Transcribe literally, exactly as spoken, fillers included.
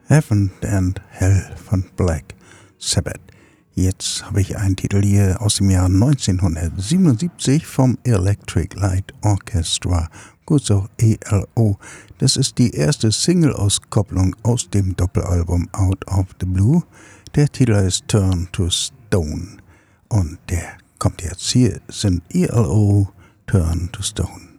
Heaven and Hell von Black Sabbath. Jetzt habe ich einen Titel hier aus dem Jahr neunzehnhundertsiebenundsiebzig vom Electric Light Orchestra, kurz auch E L O. Das ist die erste Single-Auskopplung aus dem Doppelalbum Out of the Blue. Der Titel ist Turn to Stone und der kommt jetzt. Hier sind E L O, Turn to Stone.